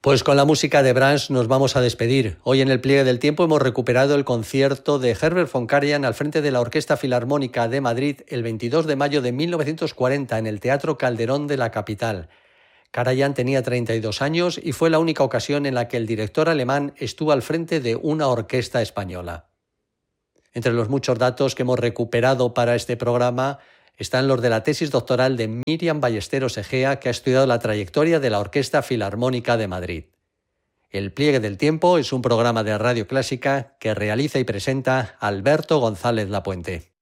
Pues con la música de Brahms nos vamos a despedir. Hoy en el Pliegue del Tiempo hemos recuperado el concierto de Herbert von Karajan al frente de la Orquesta Filarmónica de Madrid el 22 de mayo de 1940 en el Teatro Calderón de la capital. Karajan tenía 32 años y fue la única ocasión en la que el director alemán estuvo al frente de una orquesta española. Entre los muchos datos que hemos recuperado para este programa están los de la tesis doctoral de Miriam Ballesteros Egea, que ha estudiado la trayectoria de la Orquesta Filarmónica de Madrid. El Pliegue del Tiempo es un programa de Radio Clásica que realiza y presenta Alberto González Lapuente.